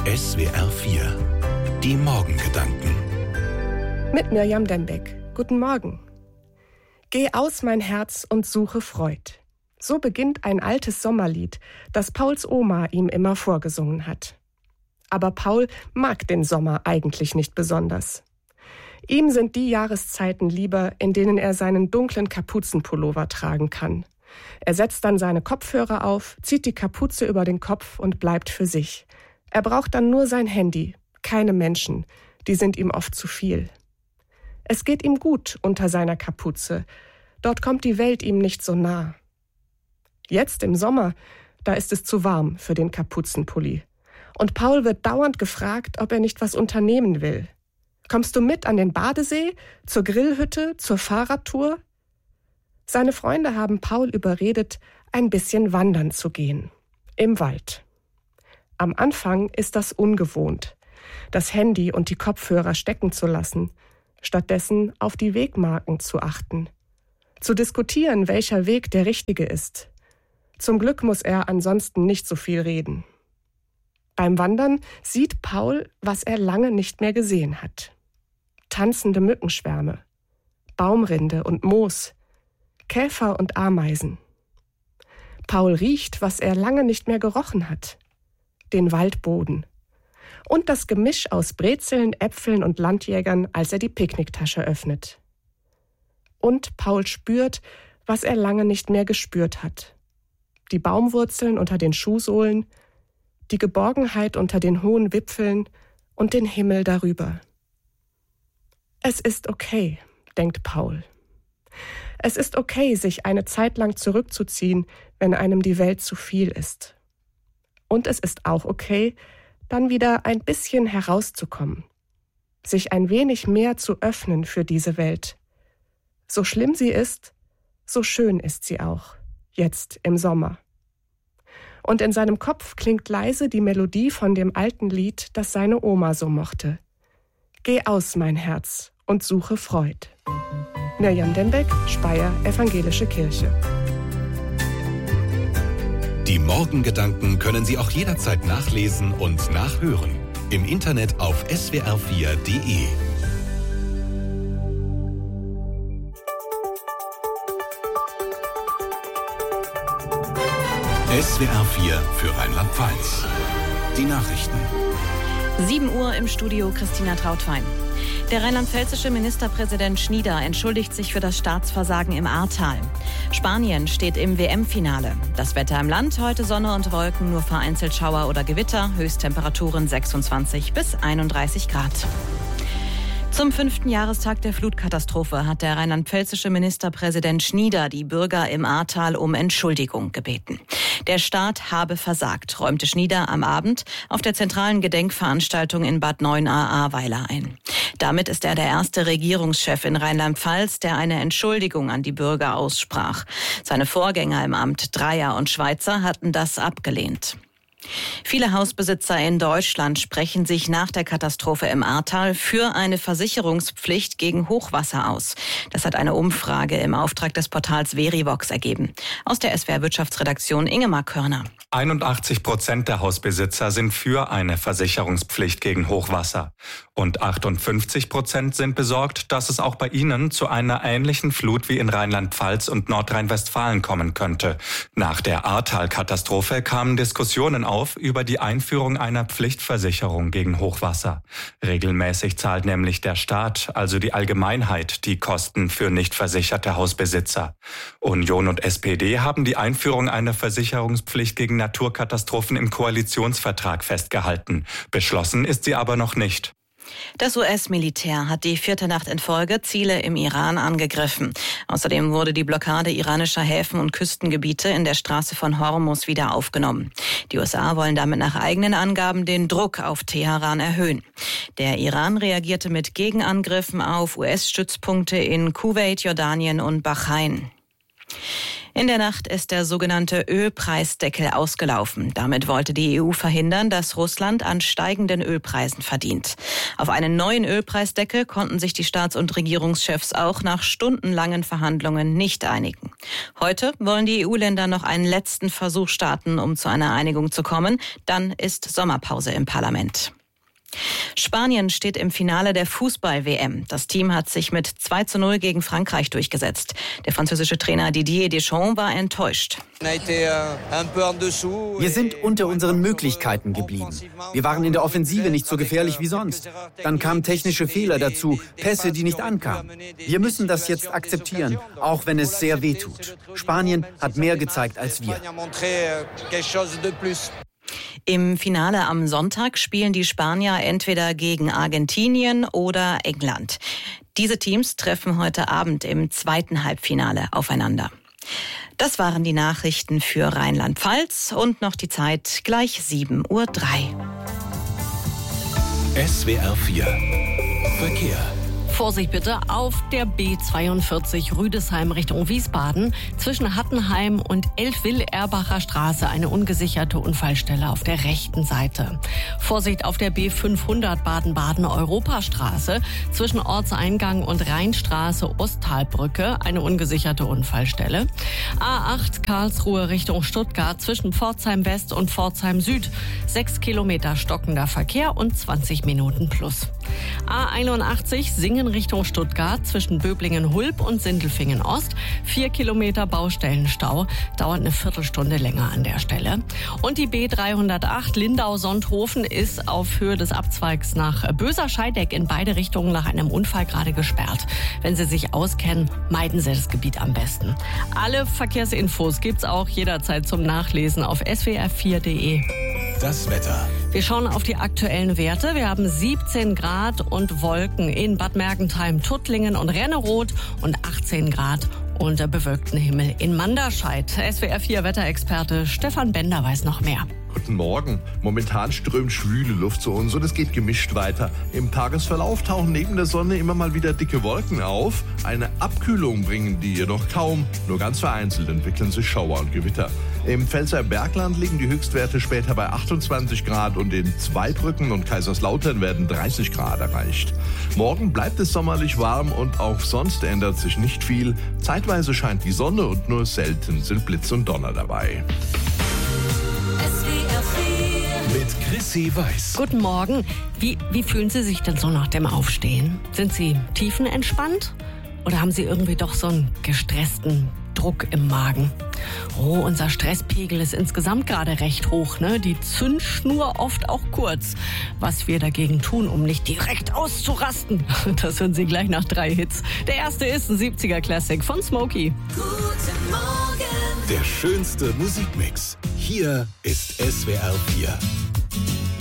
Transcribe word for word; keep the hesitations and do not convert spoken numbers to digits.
S W R vier. Die Morgengedanken. Mit Mirjam Dembeck. Guten Morgen. Geh aus, mein Herz, und suche Freud. So beginnt ein altes Sommerlied, das Pauls Oma ihm immer vorgesungen hat. Aber Paul mag den Sommer eigentlich nicht besonders. Ihm sind die Jahreszeiten lieber, in denen er seinen dunklen Kapuzenpullover tragen kann. Er setzt dann seine Kopfhörer auf, zieht die Kapuze über den Kopf und bleibt für sich. Er braucht dann nur sein Handy, keine Menschen, die sind ihm oft zu viel. Es geht ihm gut unter seiner Kapuze, dort kommt die Welt ihm nicht so nah. Jetzt im Sommer, da ist es zu warm für den Kapuzenpulli. Und Paul wird dauernd gefragt, ob er nicht was unternehmen will. Kommst du mit an den Badesee, zur Grillhütte, zur Fahrradtour? Seine Freunde haben Paul überredet, ein bisschen wandern zu gehen. Im Wald. Am Anfang ist das ungewohnt, das Handy und die Kopfhörer stecken zu lassen, stattdessen auf die Wegmarken zu achten. Zu diskutieren, welcher Weg der richtige ist. Zum Glück muss er ansonsten nicht so viel reden. Beim Wandern sieht Paul, was er lange nicht mehr gesehen hat. Tanzende Mückenschwärme, Baumrinde und Moos, Käfer und Ameisen. Paul riecht, was er lange nicht mehr gerochen hat. Den Waldboden. Und das Gemisch aus Brezeln, Äpfeln und Landjägern, als er die Picknicktasche öffnet. Und Paul spürt, was er lange nicht mehr gespürt hat. Die Baumwurzeln unter den Schuhsohlen, die Geborgenheit unter den hohen Wipfeln und den Himmel darüber. Es ist okay, denkt Paul. Es ist okay, sich eine Zeit lang zurückzuziehen, wenn einem die Welt zu viel ist. Und es ist auch okay, dann wieder ein bisschen herauszukommen, sich ein wenig mehr zu öffnen für diese Welt. So schlimm sie ist, so schön ist sie auch, jetzt im Sommer. Und in seinem Kopf klingt leise die Melodie von dem alten Lied, das seine Oma so mochte. Geh aus, mein Herz, und suche Freud. Mirjam Dembeck, Speyer, Evangelische Kirche. Die Morgengedanken können Sie auch jederzeit nachlesen und nachhören. Im Internet auf S W R vier Punkt de. S W R vier für Rheinland-Pfalz. Die Nachrichten. sieben Uhr im Studio, Christina Trautwein. Der rheinland-pfälzische Ministerpräsident Schnieder entschuldigt sich für das Staatsversagen im Ahrtal. Spanien steht im W M-Finale. Das Wetter im Land: heute Sonne und Wolken, nur vereinzelt Schauer oder Gewitter. Höchsttemperaturen sechsundzwanzig bis einunddreißig Grad. Zum fünften Jahrestag der Flutkatastrophe hat der rheinland-pfälzische Ministerpräsident Schnieder die Bürger im Ahrtal um Entschuldigung gebeten. Der Staat habe versagt, räumte Schnieder am Abend auf der zentralen Gedenkveranstaltung in Bad Neuenahr-Ahrweiler ein. Damit ist er der erste Regierungschef in Rheinland-Pfalz, der eine Entschuldigung an die Bürger aussprach. Seine Vorgänger im Amt, Dreyer und Schweizer, hatten das abgelehnt. Viele Hausbesitzer in Deutschland sprechen sich nach der Katastrophe im Ahrtal für eine Versicherungspflicht gegen Hochwasser aus. Das hat eine Umfrage im Auftrag des Portals Verivox ergeben. Aus der S W R Wirtschaftsredaktion Ingemar Körner. einundachtzig Prozent der Hausbesitzer sind für eine Versicherungspflicht gegen Hochwasser. Und achtundfünfzig Prozent sind besorgt, dass es auch bei ihnen zu einer ähnlichen Flut wie in Rheinland-Pfalz und Nordrhein-Westfalen kommen könnte. Nach der Ahrtal-Katastrophe kamen Diskussionen auf über die Einführung einer Pflichtversicherung gegen Hochwasser. Regelmäßig zahlt nämlich der Staat, also die Allgemeinheit, die Kosten für nicht versicherte Hausbesitzer. Union und S P D haben die Einführung einer Versicherungspflicht gegen Naturkatastrophen im Koalitionsvertrag festgehalten. Beschlossen ist sie aber noch nicht. Das U S-Militär hat die vierte Nacht in Folge Ziele im Iran angegriffen. Außerdem wurde die Blockade iranischer Häfen und Küstengebiete in der Straße von Hormuz wieder aufgenommen. Die U S A wollen damit nach eigenen Angaben den Druck auf Teheran erhöhen. Der Iran reagierte mit Gegenangriffen auf U S-Stützpunkte in Kuwait, Jordanien und Bahrain. In der Nacht ist der sogenannte Ölpreisdeckel ausgelaufen. Damit wollte die E U verhindern, dass Russland an steigenden Ölpreisen verdient. Auf einen neuen Ölpreisdeckel konnten sich die Staats- und Regierungschefs auch nach stundenlangen Verhandlungen nicht einigen. Heute wollen die E U-Länder noch einen letzten Versuch starten, um zu einer Einigung zu kommen. Dann ist Sommerpause im Parlament. Spanien steht im Finale der Fußball-W M. Das Team hat sich mit zwei zu null gegen Frankreich durchgesetzt. Der französische Trainer Didier Deschamps war enttäuscht. Wir sind unter unseren Möglichkeiten geblieben. Wir waren in der Offensive nicht so gefährlich wie sonst. Dann kamen technische Fehler dazu, Pässe, die nicht ankamen. Wir müssen das jetzt akzeptieren, auch wenn es sehr weh tut. Spanien hat mehr gezeigt als wir. Im Finale am Sonntag spielen die Spanier entweder gegen Argentinien oder England. Diese Teams treffen heute Abend im zweiten Halbfinale aufeinander. Das waren die Nachrichten für Rheinland-Pfalz und noch die Zeit gleich sieben Uhr drei. S W R vier Verkehr. Vorsicht bitte auf der B zweiundvierzig Rüdesheim Richtung Wiesbaden. Zwischen Hattenheim und Eltville-Erbacher Straße eine ungesicherte Unfallstelle auf der rechten Seite. Vorsicht auf der B fünfhundert Baden-Baden Europastraße. Zwischen Ortseingang und Rheinstraße Osttalbrücke eine ungesicherte Unfallstelle. A acht Karlsruhe Richtung Stuttgart zwischen Pforzheim West und Pforzheim Süd. Sechs Kilometer stockender Verkehr und zwanzig Minuten plus. A einundachtzig Singen Richtung Stuttgart zwischen Böblingen-Hulb und Sindelfingen-Ost. Vier Kilometer Baustellenstau, dauert eine Viertelstunde länger an der Stelle. Und die B dreihundertacht Lindau-Sonthofen ist auf Höhe des Abzweigs nach Böser-Scheideck in beide Richtungen nach einem Unfall gerade gesperrt. Wenn Sie sich auskennen, meiden Sie das Gebiet am besten. Alle Verkehrsinfos gibt's auch jederzeit zum Nachlesen auf s w r vier punkt d e. Das Wetter. Wir schauen auf die aktuellen Werte. Wir haben siebzehn Grad und Wolken in Bad Mergentheim, Tuttlingen und Renneroth und achtzehn Grad unter bewölkten Himmel in Manderscheid. S W R vier Wetterexperte Stefan Bender weiß noch mehr. Guten Morgen. Momentan strömt schwüle Luft zu uns und es geht gemischt weiter. Im Tagesverlauf tauchen neben der Sonne immer mal wieder dicke Wolken auf. Eine Abkühlung bringen die jedoch kaum. Nur ganz vereinzelt entwickeln sich Schauer und Gewitter. Im Pfälzer Bergland liegen die Höchstwerte später bei achtundzwanzig Grad und in Zweibrücken und Kaiserslautern werden dreißig Grad erreicht. Morgen bleibt es sommerlich warm und auch sonst ändert sich nicht viel. Zeitweise scheint die Sonne und nur selten sind Blitz und Donner dabei. Mit Chrissy Weiß. Guten Morgen. Wie, wie fühlen Sie sich denn so nach dem Aufstehen? Sind Sie tiefenentspannt? Oder haben Sie irgendwie doch so einen gestressten Druck im Magen? Oh, unser Stresspegel ist insgesamt gerade recht hoch, ne? Die Zündschnur oft auch kurz. Was wir dagegen tun, um nicht direkt auszurasten, das hören Sie gleich nach drei Hits. Der erste ist ein siebziger Classic von Smokey. Guten Morgen. Der schönste Musikmix. Hier ist S W R vier.